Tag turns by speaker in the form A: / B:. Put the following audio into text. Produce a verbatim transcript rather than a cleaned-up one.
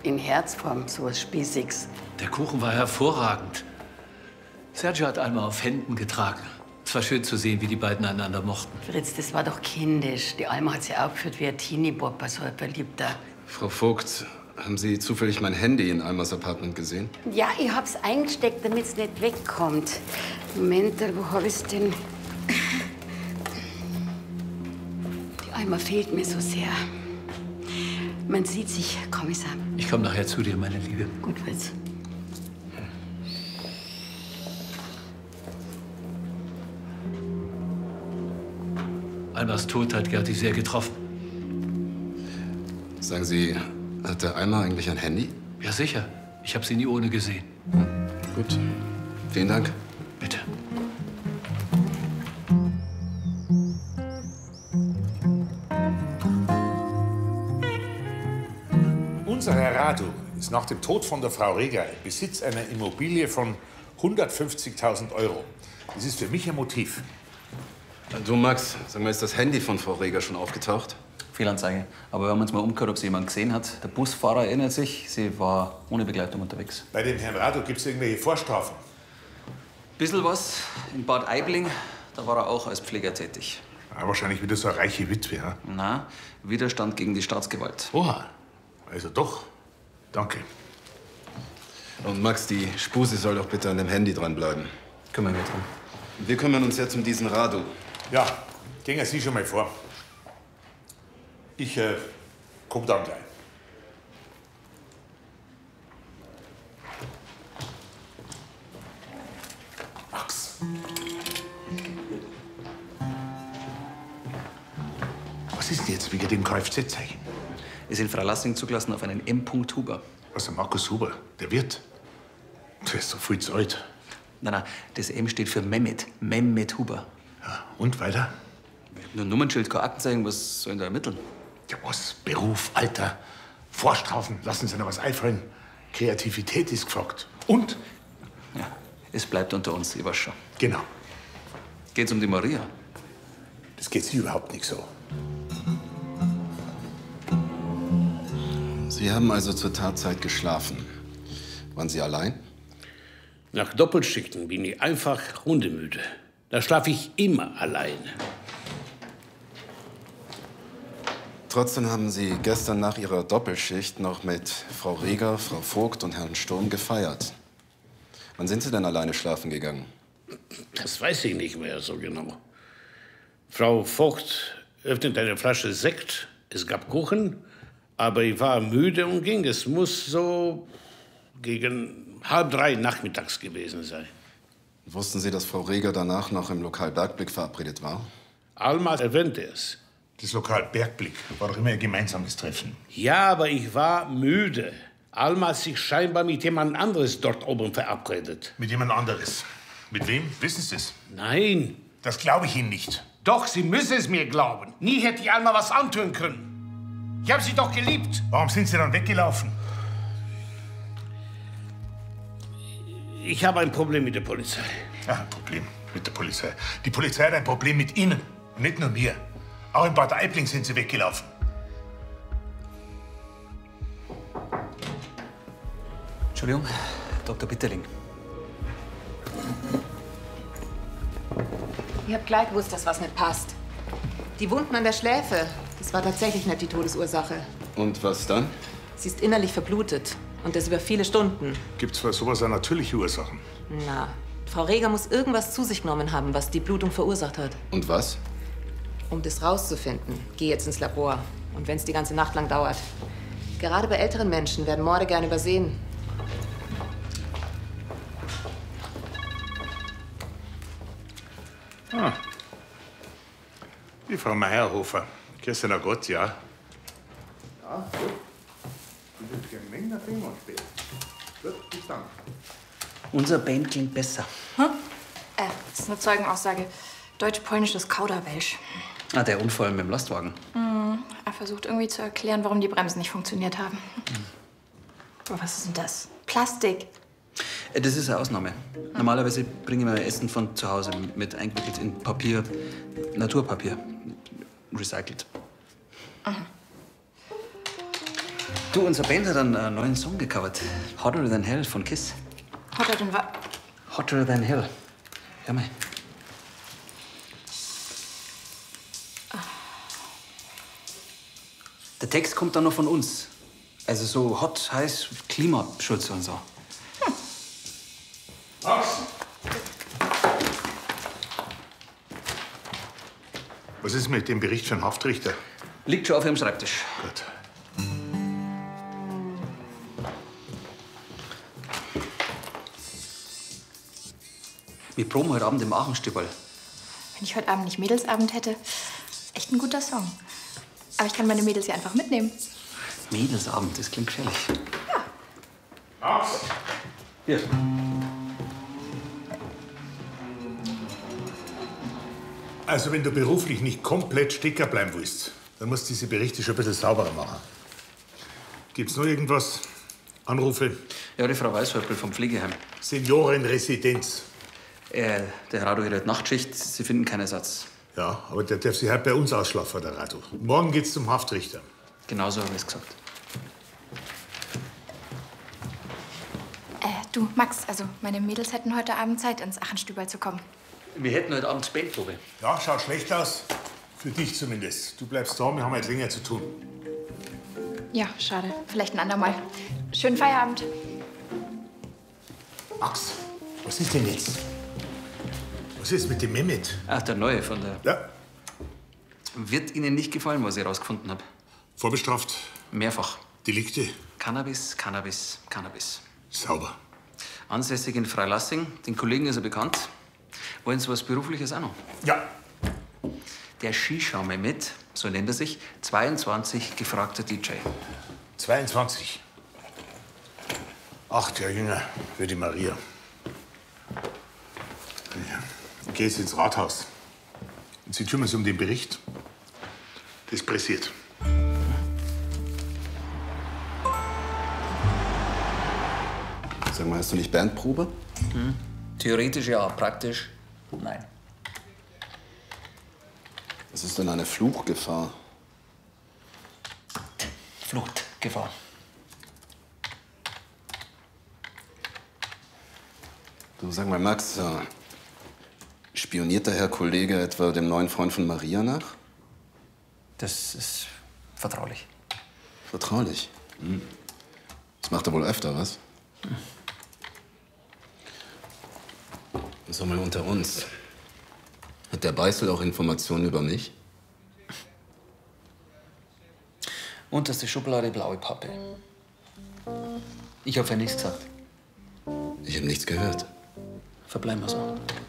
A: in Herzform, so was Spießiges.
B: Der Kuchen war hervorragend. Sergio hat Alma auf Händen getragen. Es war schön zu sehen, wie die beiden einander mochten.
A: Fritz, das war doch kindisch. Die Alma hat sie aufgeführt wie ein Teenie-Bob, so ein Verliebter.
C: Frau Vogt, haben Sie zufällig mein Handy in Almas Apartment gesehen?
A: Ja, ich hab's eingesteckt, damit es nicht wegkommt. Moment, wo hab ich's denn? Die Alma fehlt mir so sehr. Man sieht sich, Kommissar.
B: Ich komme nachher zu dir, meine Liebe.
A: Gut, Fritz.
B: Almas Tod hat Gerti sehr getroffen.
C: Sagen Sie, hat der Alma eigentlich ein Handy?
B: Ja, sicher. Ich habe sie nie ohne gesehen.
C: Hm. Gut. Vielen Dank.
B: Bitte.
D: Unser Herr Radu ist nach dem Tod von der Frau Reger im Besitz einer Immobilie von hundertfünfzigtausend Euro. Das ist für mich ein Motiv.
C: Du, Max, sag mal, ist das Handy von Frau Reger schon aufgetaucht?
E: Fehlanzeige. Aber wir haben uns mal umgehört, ob sie jemand gesehen hat. Der Busfahrer erinnert sich, sie war ohne Begleitung unterwegs.
D: Bei dem Herrn Radu gibt es irgendwelche Vorstrafen?
E: Bisschen was. In Bad Aibling, da war er auch als Pfleger tätig.
D: Ja, wahrscheinlich wieder so eine reiche Witwe, ja?
E: Na, Widerstand gegen die Staatsgewalt.
D: Oha, also doch. Danke.
C: Und Max, die Spuse soll doch bitte an dem Handy dranbleiben.
E: Kümmern wir dran.
C: Wir kümmern uns jetzt um diesen Radu.
D: Ja, gehen Sie schon mal vor. Ich äh, komm dann gleich. Max. Was ist denn jetzt wegen dem Kfz-Zeichen?
E: Ist in Freilassung zugelassen auf einen M. Huber.
D: Was, der Markus Huber? Der Wirt? Der ist doch viel zu alt.
E: Nein, nein, das M steht für Mehmet. Mehmet Huber.
D: Ja, und weiter?
E: Nur Nummernschild, kein Aktenzeichen, was sollen da ermitteln?
D: Ja, was? Beruf, Alter, Vorstrafen, lassen Sie noch was einfallen. Kreativität ist gefragt. Und?
E: Ja, es bleibt unter uns, ich weiß schon.
D: Genau.
E: Geht's um die Maria?
D: Das geht Sie überhaupt nicht so.
C: Sie haben also zur Tatzeit geschlafen. Waren Sie allein?
F: Nach Doppelschichten bin ich einfach hundemüde. Da schlafe ich immer alleine.
C: Trotzdem haben Sie gestern nach Ihrer Doppelschicht noch mit Frau Reger, Frau Vogt und Herrn Sturm gefeiert. Wann sind Sie denn alleine schlafen gegangen?
F: Das weiß ich nicht mehr so genau. Frau Vogt öffnet eine Flasche Sekt. Es gab Kuchen. Aber ich war müde und ging. Es muss so gegen halb drei nachmittags gewesen sein.
C: Wussten Sie, dass Frau Reger danach noch im Lokal Bergblick verabredet war?
F: Alma erwähnte es.
D: Das Lokal Bergblick war doch immer ein gemeinsames Treffen.
F: Ja, aber ich war müde. Alma hat sich scheinbar mit jemand anderes dort oben verabredet.
D: Mit jemand anderes? Mit wem? Wissen Sie es?
F: Nein.
D: Das glaube ich Ihnen nicht.
F: Doch, Sie müssen es mir glauben. Nie hätte ich Alma was antun können. Ich habe sie doch geliebt.
D: Warum sind Sie dann weggelaufen?
F: Ich habe ein Problem mit der Polizei.
D: Ja, ein Problem mit der Polizei. Die Polizei hat ein Problem mit Ihnen. Und nicht nur mir. Auch in Bad Aibling sind Sie weggelaufen.
E: Entschuldigung, Doktor Bitterling.
G: Ich hab gleich gewusst, dass was nicht passt. Die Wunden an der Schläfe, das war tatsächlich nicht die Todesursache.
C: Und was dann?
G: Sie ist innerlich verblutet. Und das über viele Stunden.
D: Gibt's für sowas auch natürliche Ursachen?
G: Na, Frau Reger muss irgendwas zu sich genommen haben, was die Blutung verursacht hat.
C: Und was?
G: Um das rauszufinden, geh jetzt ins Labor. Und wenn es die ganze Nacht lang dauert. Gerade bei älteren Menschen werden Morde gern übersehen.
D: Ah. Die Frau Meyerhofer. Grüß noch Gott, ja. Ja, gut. Ich würde gerne länger Finger spielen. Gut, bis dann.
E: Unser Band klingt besser.
H: Hm? Äh, das ist eine Zeugenaussage. Deutsch-polnisches Kauderwelsch.
E: Ah, der Unfall mit dem Lastwagen.
H: Mhm. Er versucht irgendwie zu erklären, warum die Bremsen nicht funktioniert haben. Mhm. Aber was ist denn das? Plastik.
E: Äh, Das ist eine Ausnahme. Normalerweise bringe ich mir Essen von zu Hause mit, eingewickelt in Papier, Naturpapier, recycelt.
H: Mhm.
E: Du, unser Band hat einen äh, neuen Song gecovert. Hotter Than Hell von Kiss.
H: Hotter than was?
E: Hotter Than Hell. Hör mal. Der Text kommt dann noch von uns. Also so hot, heiß, Klimaschutz und so.
D: Max! Was ist mit dem Bericht von Haftrichter?
E: Liegt schon auf Ihrem Schreibtisch.
D: Gut.
E: Wir proben heute Abend im Aachenstüberl.
H: Wenn ich heute Abend nicht Mädelsabend hätte, echt ein guter Song. Aber ich kann meine Mädels ja einfach mitnehmen.
E: Mädelsabend, das klingt gefährlich.
D: Max!
E: Hier.
D: Also, wenn du beruflich nicht komplett stecker bleiben willst, dann musst du diese Berichte schon ein bisschen sauberer machen. Gibt's noch irgendwas? Anrufe?
E: Ja, die Frau Weißhäupl vom Pflegeheim.
D: Seniorenresidenz.
E: Äh, der Rado hat Nachtschicht, Sie finden keinen Ersatz.
D: Ja, aber der darf sich halt bei uns ausschlafen, der Rado. Morgen geht's zum Haftrichter.
E: Genauso habe ich es gesagt.
H: Äh, du, Max, also meine Mädels hätten heute Abend Zeit, ins Aachenstüberl zu kommen.
E: Wir hätten heute Abend Bandprobe.
D: Ja, schaut schlecht aus. Für dich zumindest. Du bleibst da, wir haben jetzt länger zu tun.
H: Ja, schade. Vielleicht ein andermal. Schönen Feierabend.
D: Max, was ist denn jetzt? Was ist mit dem Mehmet?
E: Ach, der Neue von der...
D: Ja,
E: Wird Ihnen nicht gefallen, was ich rausgefunden habe?
D: vorbestraft.
E: Mehrfach.
D: Delikte.
E: Cannabis, Cannabis, Cannabis.
D: Sauber.
E: Ansässig in Freilassing. Den Kollegen ist er bekannt. Wollen Sie was Berufliches auch noch?
D: Ja.
E: Der Shisha-Mehmet, so nennt er sich, zweiundzwanzig, gefragter D J.
D: zweiundzwanzig. Acht Jahre jünger wie die Maria. Ich gehe jetzt ins Rathaus. Und Sie kümmern sich um den Bericht. Das pressiert.
C: Sag mal, hast du nicht Bandprobe?
E: Hm. Theoretisch ja, praktisch nein.
C: Was ist denn eine Fluchgefahr?
E: Fluchtgefahr.
C: Du, sag mal, Max, äh, spioniert der Herr Kollege etwa dem neuen Freund von Maria nach?
E: Das ist vertraulich.
C: Vertraulich? Hm. Das macht er wohl öfter, was?
E: Hm.
C: Sag mal, unter uns. Hat der Beißel auch Informationen über mich?
E: Unterste Schublade, blaue Pappe. Ich habe ja nichts gesagt.
C: Ich habe nichts gehört.
E: Verbleiben wir so.